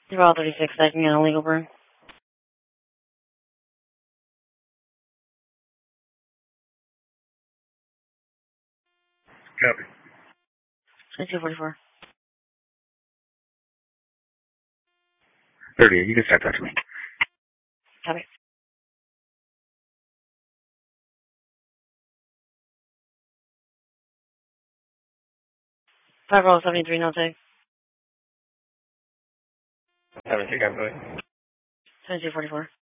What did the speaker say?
They're all 36, I can get a legal burn. Copy. 2244. 38, you can start that to me. Copy. 5-73, no tag. 73, copy. 2244.